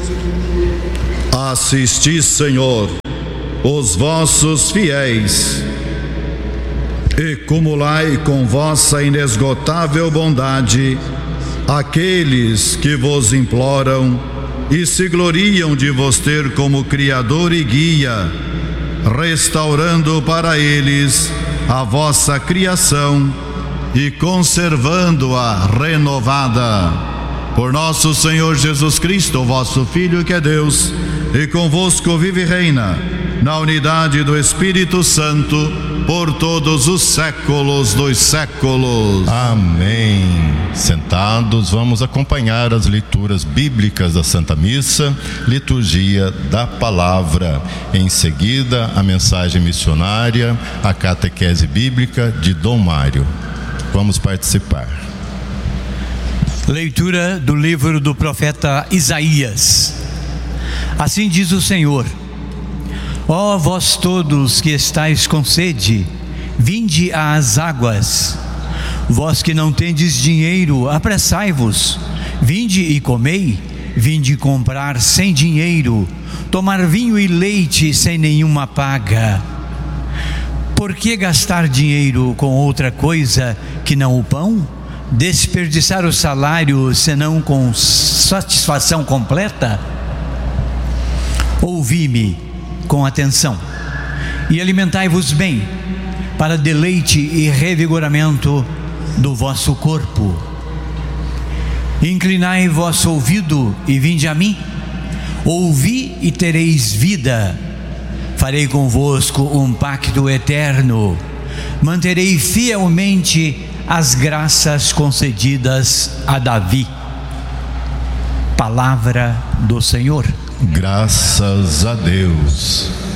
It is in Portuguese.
Assisti, Senhor, os vossos fiéis, e cumulai com vossa inesgotável bondade aqueles que vos imploram e se gloriam de vos ter como Criador e Guia, restaurando para eles a vossa criação e conservando-a renovada. Por nosso Senhor Jesus Cristo, vosso Filho, que é Deus, e convosco vive e reina, na unidade do Espírito Santo, por todos os séculos dos séculos. Amém. Sentados, vamos acompanhar as leituras bíblicas da Santa Missa, liturgia da Palavra. Em seguida, a mensagem missionária, a catequese bíblica de Dom Mário. Vamos participar. Leitura do livro do profeta Isaías. Assim diz o Senhor: ó vós todos que estáis com sede, vinde às águas. Vós que não tendes dinheiro, apressai-vos, vinde e comei. Vinde comprar sem dinheiro, tomar vinho e leite sem nenhuma paga. Por que gastar dinheiro com outra coisa que não o pão? Desperdiçar o salário senão com satisfação completa? Ouvi-me com atenção e alimentai-vos bem, para deleite e revigoramento do vosso corpo. Inclinai vosso ouvido e vinde a mim. Ouvi e tereis vida. Farei convosco um pacto eterno. Manterei fielmente as graças concedidas a Davi. Palavra do Senhor. Graças a Deus.